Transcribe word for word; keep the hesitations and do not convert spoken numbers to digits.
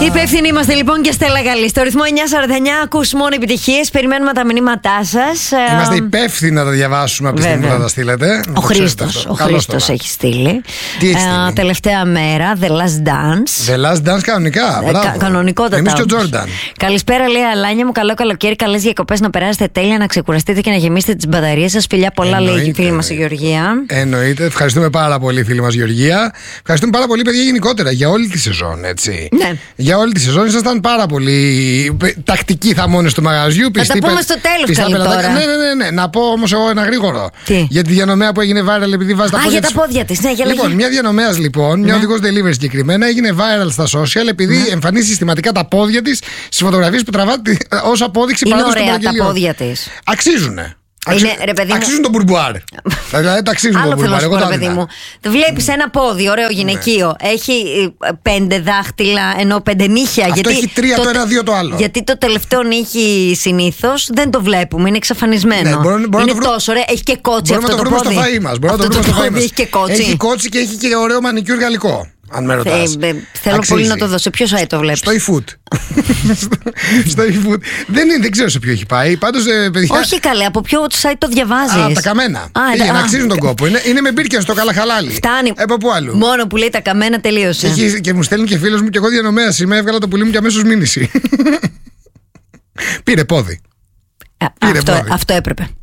Υπεύθυνοι είμαστε λοιπόν και Στέλλα Γαλλή. Στο ρυθμό εννιά σαράντα εννιά ακούς μόνο επιτυχίες. Περιμένουμε τα μηνύματά σας. Είμαστε υπεύθυνοι να τα διαβάσουμε από τη στιγμή που θα τα στείλετε. Ο Χρήστος, ο Χρήστος έχει στείλει. Τι έχει στείλει? Uh, τελευταία μέρα, The Last Dance. The Last Dance κανονικά. Ε, κα, κανονικότατα. Εμείς και ο Τζόρνταν. Καλησπέρα, λέει Αλάνια μου. Καλό καλοκαίρι. Καλές διακοπές, να περάσετε τέλεια, να ξεκουραστείτε και να γεμίσετε τις μπαταρίες σας. Φιλιά πολλά, λέει η φίλη μας η Γεωργία. Εννοείται. Ευχαριστούμε πάρα πολύ, φίλη μας Γεωργία. Ευχαριστούμε πάρα πολύ, παιδιά, γενικότερα για όλη τη σεζόν. Έτσι. Ναι. Για όλη τη σεζόν ήσασταν πάρα πολύ τακτικοί θαμώνες του μαγαζιού. Θα τα πούμε στο τέλος καλή τώρα. Ναι, ναι, ναι, ναι. Να πω όμως εγώ ένα γρήγορο. Τι? Για τη διανομέα που έγινε viral επειδή βάζει τα Α, πόδια για της. τα πόδια της. Ναι, για λοιπόν, λέγε. μια διανομέας λοιπόν, μια οδηγός delivery συγκεκριμένα, έγινε viral στα social επειδή ναι. εμφανίζει συστηματικά τα πόδια της στις φωτογραφίες που τραβά ως απόδειξη παράδοση των παραγγελιών. Είναι ωραία τα πόδια της. Αξίζουνε. Είναι, ρε, παιδί μου... Αξίζουν τον μπουρμπουάρ. Δηλαδή τα αξίζουν τον μπουρμπουάρ. Άλλο θέλω να σου πω, παιδί μου. Βλέπεις ένα πόδι, ωραίο γυναικείο. Ναι. Έχει πέντε δάχτυλα, ενώ πέντε νύχια. Αυτό γιατί έχει τρία το, το ένα, δύο το άλλο. Γιατί το τελευταίο νύχι συνήθως δεν το βλέπουμε, είναι εξαφανισμένο. Ναι, μπορώ, μπορώ είναι το τόσο ωραίο, έχει και κότσι αυτό το πόδι. Μπορούμε να το βρούμε στο φαΐ μας. Μπορούμε να το βρούμε στο φαΐ μας. Έχει και κότσι. Έχει κότσι και έχει και ωραίο μανικιούρ γαλλικό. Αν με ρωτάς. Ε, θέλω Αξίζει. πολύ να το δω. Σε ποιο site το βλέπεις? Στο eFood. Στο eFood. Δεν, δεν ξέρω σε ποιο έχει πάει. Πάντως, ε, παιδιά... Όχι καλέ, από ποιο site το διαβάζεις? Α, τα καμένα. Για να αξίζουν τον κόπο. Είναι, είναι με μπίρκια στο Καλαχαλάλι. Φτάνει. Ε, από πού αλλού? Μόνο που λέει τα καμένα τελείωσε. Και, και μου στέλνει και φίλος μου και εγώ διανομέας είμαι. Έβγαλα το πουλί μου και αμέσως μήνυση. Πήρε πόδι. Α, Πήρε αυτό, πόδι. αυτό έπρεπε.